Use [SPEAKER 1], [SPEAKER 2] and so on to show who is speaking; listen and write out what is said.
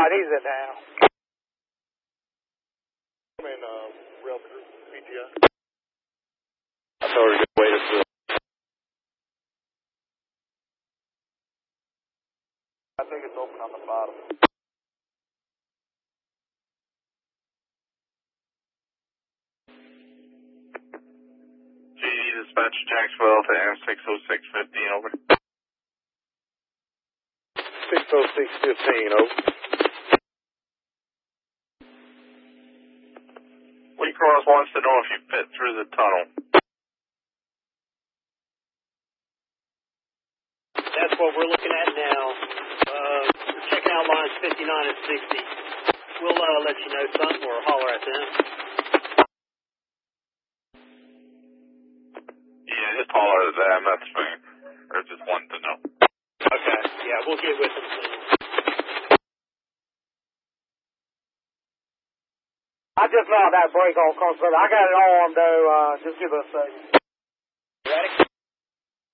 [SPEAKER 1] right, he's in now.
[SPEAKER 2] I'm in rail crew, PTI.
[SPEAKER 3] I thought we were going to wait until...
[SPEAKER 2] I think it's open on the bottom.
[SPEAKER 3] GD dispatch Jacksonville to M60615, over.
[SPEAKER 2] 60615, over.
[SPEAKER 3] Lee Cross wants to know if you fit through the tunnel.
[SPEAKER 4] That's what we're looking at now. We're checking out lines 59 and 60. We'll let you know something or holler at them.
[SPEAKER 3] Yeah, just holler at them, that's fine. Or just wanted to know.
[SPEAKER 4] Okay, yeah, we'll get with them soon.
[SPEAKER 1] I just found that brake on, I got it on, though. Just give us a second.